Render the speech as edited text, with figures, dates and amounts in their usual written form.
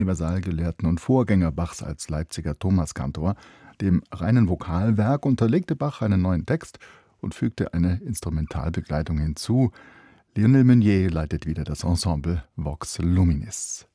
Universalgelehrten und Vorgänger Bachs als Leipziger Thomaskantor. Dem reinen Vokalwerk unterlegte Bach einen neuen Text und fügte eine Instrumentalbegleitung hinzu. Lionel Meunier leitet wieder das Ensemble Vox Luminis.